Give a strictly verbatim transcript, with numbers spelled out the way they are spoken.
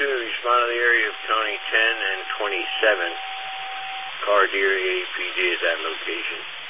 two, respond to the area of County ten and twenty-seven. Car Deer A P D at that location.